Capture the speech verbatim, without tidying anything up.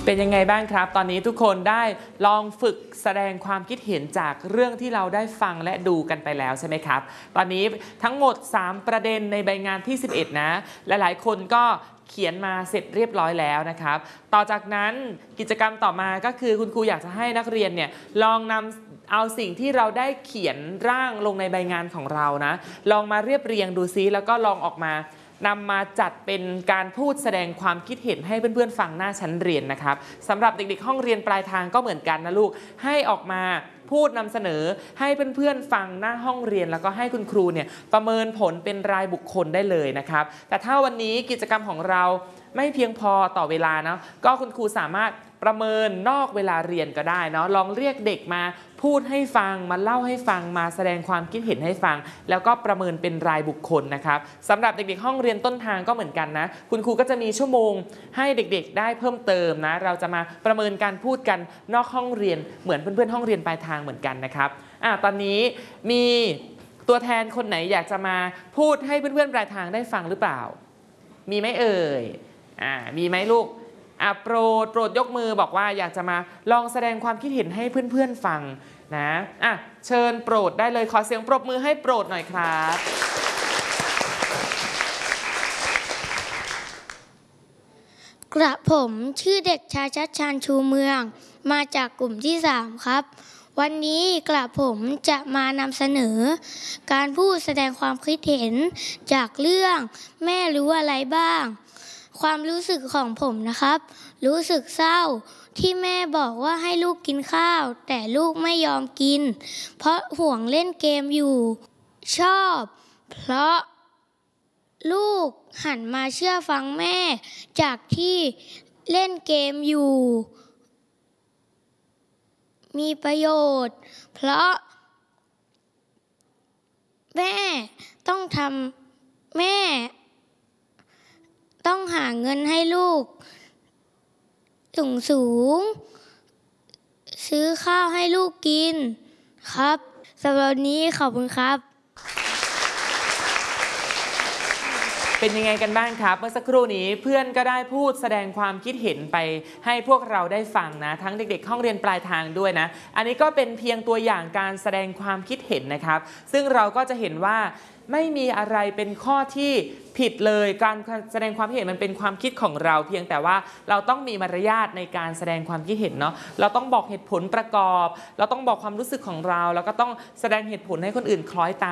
เป็นยังไงบ้างครับตอนนี้ทุกคนได้ลองฝึกแสดงความคิดเห็นจากเรื่องที่เราได้ฟังและดูกันไปแล้วใช่ไหมครับตอนนี้ทั้งหมดสามประเด็นในใบงานที่สิบเอ็ดนะและหลายคนก็เขียนมาเสร็จเรียบร้อยแล้วนะครับต่อจากนั้นกิจกรรมต่อมาก็คือคุณครูอยากจะให้นักเรียนเนี่ยลองนำเอาสิ่งที่เราได้เขียนร่างลงในใบงานของเรานะลองมาเรียบเรียงดูซิแล้วก็ลองออกมานำมาจัดเป็นการพูดแสดงความคิดเห็นให้เพื่อนๆฟังหน้าชั้นเรียนนะครับสำหรับเด็กๆห้องเรียนปลายทางก็เหมือนกันนะลูกให้ออกมาพูดนำเสนอให้เพื่อนๆฟังหน้าห้องเรียนแล้วก็ให้คุณครูเนี่ยประเมินผลเป็นรายบุคคลได้เลยนะครับแต่ถ้าวันนี้กิจกรรมของเราไม่เพียงพอต่อเวลานะก็คุณครูสามารถประเมินนอกเวลาเรียนก็ได้เนาะลองเรียกเด็กมาพูดให้ฟังมาเล่าให้ฟังมาแสดงความคิดเห็นให้ฟังแล้วก็ประเมินเป็นรายบุคคลนะครับสำหรับเด็กๆห้องเรียนต้นทางก็เหมือนกันนะคุณครูก็จะมีชั่วโมงให้เด็กๆได้เพิ่มเติมนะเราจะมาประเมินการพูดกันนอกห้องเรียนเหมือนเพื่อนๆห้องเรียนปลายทางเหมือนกันนะครับอ่ะตอนนี้มีตัวแทนคนไหนอยากจะมาพูดให้เพื่อนๆปลายทางได้ฟังหรือเปล่ามีไหมเอ่ยอ่ามีไหมลูกอ่ะโปรดโปรดยกมือบอกว่าอยากจะมาลองแสดงความคิดเห็นให้เพื่อนๆฟังนะอ่ะเชิญโปรดได้เลยขอเสียงปรบมือให้โปรดหน่อยครับกระผมชื่อเด็กชายชัชชาญชูเมืองมาจากกลุ่มที่สามครับวันนี้กระผมจะมานำเสนอการพูดแสดงความคิดเห็นจากเรื่องแม่รู้อะไรบ้างความรู้สึกของผมนะครับรู้สึกเศร้าที่แม่บอกว่าให้ลูกกินข้าวแต่ลูกไม่ยอมกินเพราะห่วงเล่นเกมอยู่ชอบเพราะลูกหันมาเชื่อฟังแม่จากที่เล่นเกมอยู่มีประโยชน์เพราะแม่ต้องทำแม่ต้องหาเงินให้ลูกสูงสูงซื้อข้าวให้ลูกกินครับสำหรับวันนี้ขอบคุณครับเป็นยังไงกันบ้างครับเมื่อสักครู่นี้เพื่อนก็ได้พูดแสดงความคิดเห็นไปให้พวกเราได้ฟังนะทั้งเด็กๆห้องเรียนปลายทางด้วยนะอันนี้ก็เป็นเพียงตัวอย่างการแสดงความคิดเห็นนะครับซึ่งเราก็จะเห็นว่าไม่มีอะไรเป็นข้อที่ผิดเลยการแสดงความคิดเห็นมันเป็นความคิดของเราเพียงแต่ว่าเราต้องมีมารยาทในการแสดงความคิดเห็นเนาะเราต้องบอกเหตุผลประกอบเราต้องบอกความรู้สึกของเราแล้วก็ต้องแสดงเหตุผลให้คนอื่นคล้อยตาม